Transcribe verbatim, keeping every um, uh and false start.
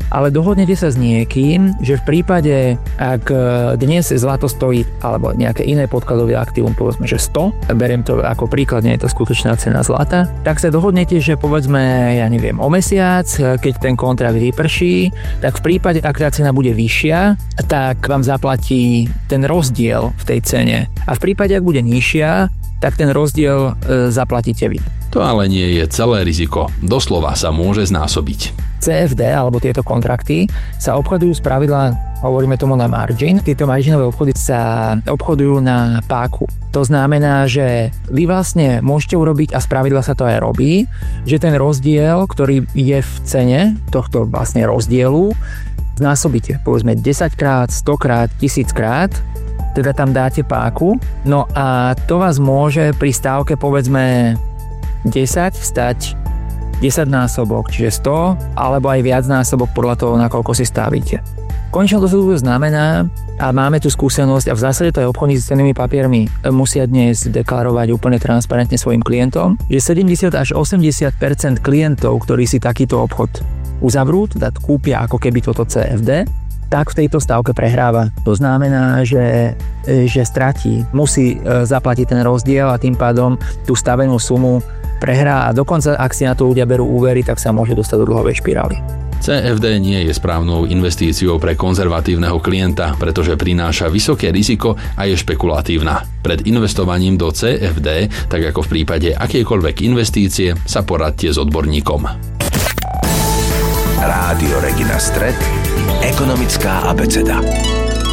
ale dohodnete sa s niekým, že v prípade, ak dnes zlato stojí, alebo nejaké iné podkladové aktívum, povedzme, že sto, beriem to ako príklad, nie je to skutočná cena zlata, tak sa dohodnete, že povedzme, ja neviem, o mesiac, keď ten kontrakt vyprší, tak v prípade, ak tá cena bude vyššia, tak vám zaplatí ten rozdiel v tej cene. A v prípade, ak bude nižšia, tak ten rozdiel e, zaplatíte vy. To ale nie je celé riziko. Doslova sa môže znásobiť. cé ef dé, alebo tieto kontrakty, sa obchodujú z pravidla, hovoríme tomu na margin. Tieto marginové obchody sa obchodujú na páku. To znamená, že vy vlastne môžete urobiť, a z pravidla sa to aj robí, že ten rozdiel, ktorý je v cene tohto vlastne rozdielu, znásobíte, povedzme desaťkrát, stokrát, tisíckrát, teda tam dáte páku, no a to vás môže pri stávke povedzme desať stať desať násobok, čiže sto, alebo aj viac násobok podľa toho, nakoľko si stavíte. Konečne to znamená, a máme tu skúsenosť, a v zásade to aj obchodníci s cennými papiermi musia dnes deklarovať úplne transparentne svojim klientom, že sedemdesiat až osemdesiat percent klientov, ktorí si takýto obchod uzavrú, teda kúpia ako keby toto cé ef dé, tak v tejto stávke prehráva. To znamená, že, že stratí, musí zaplatiť ten rozdiel a tým pádom tú stavenú sumu prehrá a dokonca, ak si na to ľudia berú úvery, tak sa môže dostať do dlhovej špirály. cé ef dé nie je správnou investíciou pre konzervatívneho klienta, pretože prináša vysoké riziko a je špekulatívna. Pred investovaním do cé ef dé, tak ako v prípade akejkoľvek investície, sa poradte s odborníkom. Rádio Regina Stret, ekonomická abeceda.